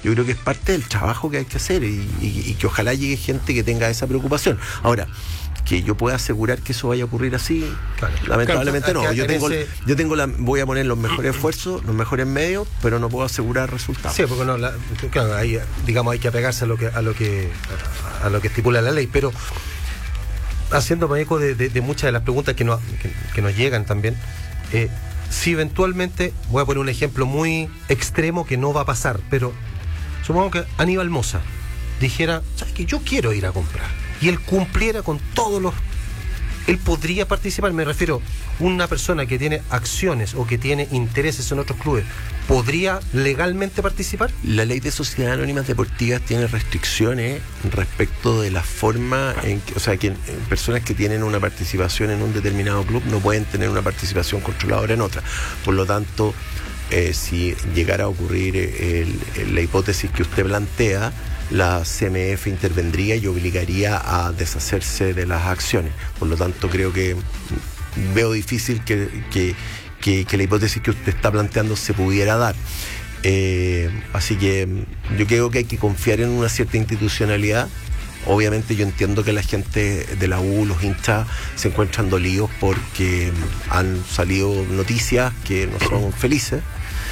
yo creo que es parte del trabajo que hay que hacer y que ojalá llegue gente que tenga esa preocupación. Ahora, que yo pueda asegurar que eso vaya a ocurrir así, claro, lamentablemente no. Voy a poner los mejores esfuerzos, los mejores medios, pero no puedo asegurar resultados. Sí, porque claro, ahí, digamos, hay que apegarse a lo que estipula la ley, pero haciéndome eco de muchas de las preguntas que nos llegan también, si eventualmente, voy a poner un ejemplo muy extremo que no va a pasar, pero supongo que Aníbal Mosa dijera, ¿sabes qué? Yo quiero ir a comprar, y él cumpliera con todos los... Él podría participar, me refiero, una persona que tiene acciones o que tiene intereses en otros clubes, ¿podría legalmente participar? La ley de sociedades anónimas deportivas tiene restricciones respecto de la forma en que, o sea, que personas que tienen una participación en un determinado club no pueden tener una participación controladora en otra. Por lo tanto, si llegara a ocurrir la hipótesis que usted plantea, la CMF intervendría y obligaría a deshacerse de las acciones. Por lo tanto, creo que veo difícil que la hipótesis que usted está planteando se pudiera dar. Así que yo creo que hay que confiar en una cierta institucionalidad. Obviamente yo entiendo que la gente de la U, los hinchas, se encuentran dolidos porque han salido noticias que no son felices,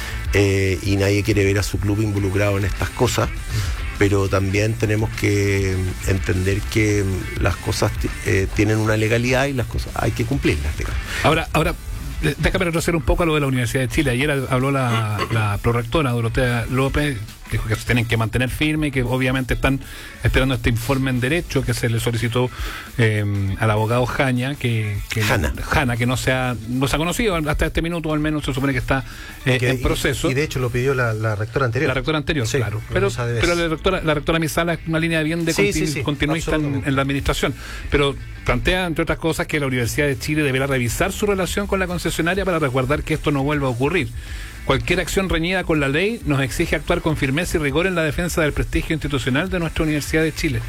y nadie quiere ver a su club involucrado en estas cosas. Pero también tenemos que entender que las cosas tienen una legalidad y las cosas hay que cumplirlas, digamos. Ahora, déjame retroceder un poco a lo de la Universidad de Chile. Ayer habló la prorectora Dorotea López, dijo que se tienen que mantener firmes y que obviamente están esperando este informe en derecho que se le solicitó al abogado Jana, que no se ha conocido hasta este minuto, al menos se supone que está en proceso. Y de hecho lo pidió la rectora anterior. La rectora anterior, sí, claro. Pero la rectora Misala es una línea bien de continuista en la administración. Pero plantea, entre otras cosas, que la Universidad de Chile deberá revisar su relación con la concesionaria para resguardar que esto no vuelva a ocurrir. Cualquier acción reñida con la ley nos exige actuar con firmeza y rigor en la defensa del prestigio institucional de nuestra Universidad de Chile.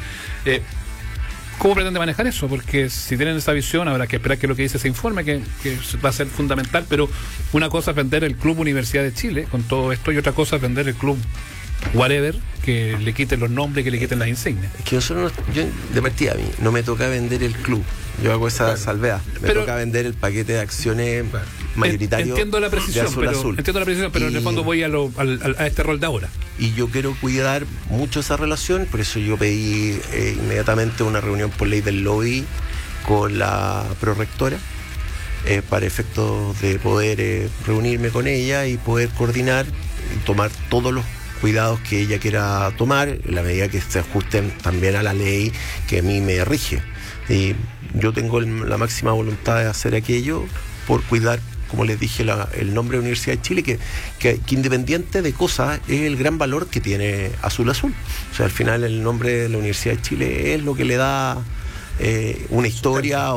¿Cómo pretende manejar eso? Porque si tienen esa visión, habrá que esperar que lo que dice ese informe, que va a ser fundamental, pero una cosa es vender el Club Universidad de Chile con todo esto y otra cosa es vender el club whatever, que le quiten los nombres, que le quiten las insignias. Es que yo de partida, a mí no me toca vender el club, yo hago esa salvedad, me toca vender el paquete de acciones mayoritario. Entiendo la precisión, pero en el fondo voy a este rol de ahora. Y yo quiero cuidar mucho esa relación, por eso yo pedí inmediatamente una reunión por ley del lobby con la prorectora, para efectos de poder reunirme con ella y poder coordinar y tomar todos los cuidados que ella quiera tomar, en la medida que se ajusten también a la ley que a mí me rige. Y yo tengo la máxima voluntad de hacer aquello por cuidar, como les dije, el nombre de la Universidad de Chile, que independiente de cosas es el gran valor que tiene Azul Azul. O sea, al final el nombre de la Universidad de Chile es lo que le da una historia o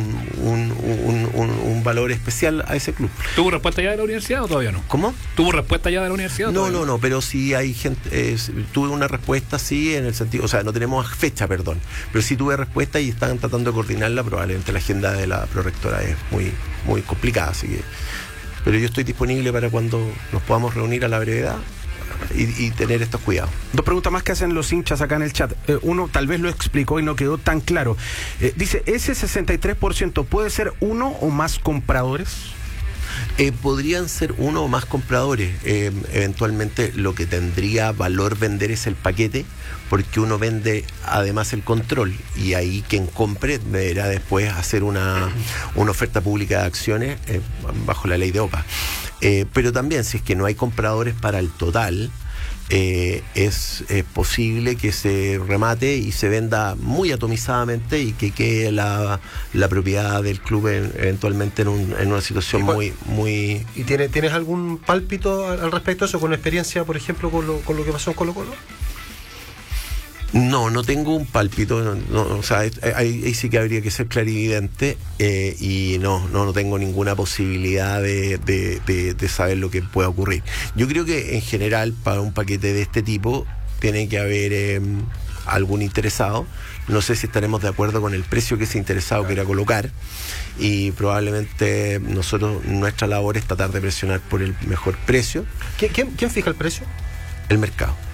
un valor especial a ese club. ¿Tuvo respuesta ya de la universidad o todavía no? ¿Cómo? ¿Tuvo respuesta ya de la universidad? No, pero sí hay gente, tuve una respuesta, sí, en el sentido, o sea, no tenemos fecha, perdón, pero sí tuve respuesta y están tratando de coordinarla. Probablemente la agenda de la prorectora es muy, muy complicada, así que, pero yo estoy disponible para cuando nos podamos reunir a la brevedad y tener estos cuidados. Dos preguntas más que hacen los hinchas acá en el chat. Uno tal vez lo explicó y no quedó tan claro. Dice, ¿ese 63% puede ser uno o más compradores? Podrían ser uno o más compradores. Eventualmente lo que tendría valor vender es el paquete, porque uno vende además el control, y ahí quien compre deberá después hacer una oferta pública de acciones bajo la ley de OPA. Pero también, si es que no hay compradores para el total, es posible que se remate y se venda muy atomizadamente y que quede la propiedad del club eventualmente en una situación muy... ¿Y tienes algún pálpito al respecto de eso, con experiencia, por ejemplo, con lo que pasó en Colo-Colo? No tengo un pálpito, o sea, ahí sí que habría que ser clarividente, y no tengo ninguna posibilidad de saber lo que pueda ocurrir. Yo creo que en general para un paquete de este tipo tiene que haber algún interesado. No sé si estaremos de acuerdo con el precio que ese interesado quiera colocar, y probablemente nuestra labor es tratar de presionar por el mejor precio. ¿Quién fija el precio? El mercado.